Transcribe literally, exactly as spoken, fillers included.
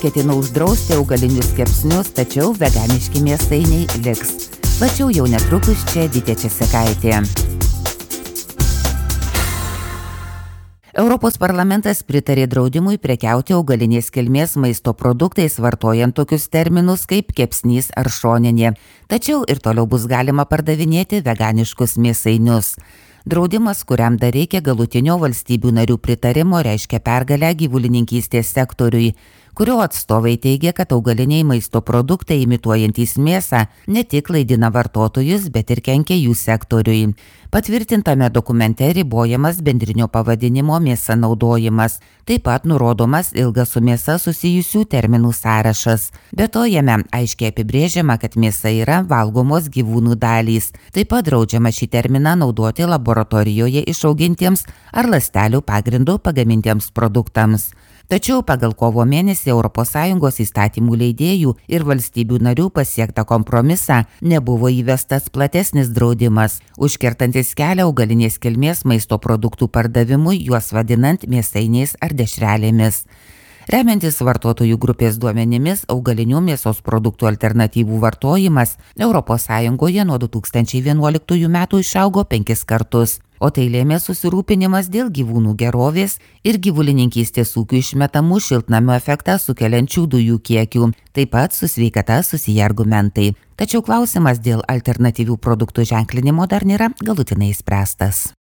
ketina uždrausti augalinius kepsnius, tačiau veganiški mėsainiai liks. Plačiau jau netrukus čia Editė Česekaitė. Europos parlamentas pritarė draudimui prekiauti augalinės kilmės maisto produktais, vartojant tokius terminus kaip kepsnys ar šoninė. Tačiau ir toliau bus galima pardavinėti veganiškus mėsainius. Draudimas, kuriam dar reikia galutinio valstybių narių pritarimo, reiškia pergalę gyvulininkystės sektoriui, kurio atstovai teigia, kad augaliniai maisto produktai imituojantys mėsą ne tik klaidina vartotojus, bet ir kenkia jų sektoriui. Patvirtintame dokumente ribojamas bendrinio pavadinimo mėsa naudojimas, taip pat nurodomas ilgas su mėsa susijusių terminų sąrašas. Be to jame aiškiai apibrėžiama, kad mėsa yra valgomos gyvūnų dalys. Taip pat draudžiama šį terminą naudoti laboratorijoje išaugintiems ar ląstelių pagrindų pagamintiems produktams. Tačiau pagal kovo mėnesį Europos Sąjungos įstatymų leidėjų ir valstybių narių pasiektą kompromisą nebuvo įvestas platesnis draudimas, užkertantis kelią augalinės kilmės maisto produktų pardavimui, juos vadinant mėsainiais ar dešrelėmis. Remiantis vartotojų grupės duomenimis, augalinių mėsos produktų alternatyvų vartojimas Europos Sąjungoje nuo du tūkstančiai vienuoliktųjų metų išaugo penkis kartus, o tai lėmė susirūpinimas dėl gyvūnų gerovės ir gyvulininkystės ūkių išmetamų šiltnamio efektą sukeliančių dujų kiekių, taip pat su sveikata susiję argumentai. Tačiau klausimas dėl alternatyvių produktų ženklinimo dar nėra galutinai išspręstas.